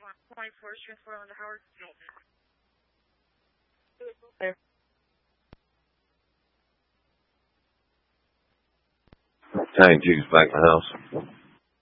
24th, transport on to Howard. Tank Jig's back in the house.